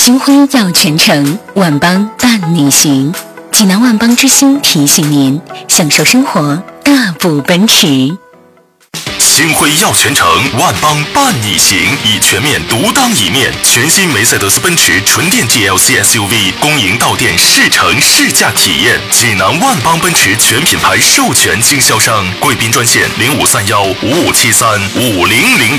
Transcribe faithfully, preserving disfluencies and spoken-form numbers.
星辉耀全城，万邦伴你行。济南万邦之星提醒您，享受生活，大步奔驰。 星辉耀全城，万邦伴你行，以全面独当一面。全新梅赛德斯奔驰纯电 G L C S U V 公营到店试乘试驾体验。济南万邦奔驰全品牌授权经销商，贵宾专线零五三幺五五七三五零零零。